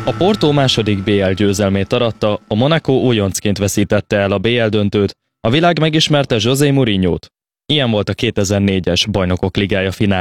A Porto második BL győzelmét aratta, a Monaco újoncként veszítette el a BL döntőt, a világ megismerte José Mourinhót. Ilyen volt a 2004-es Bajnokok Ligája finálja.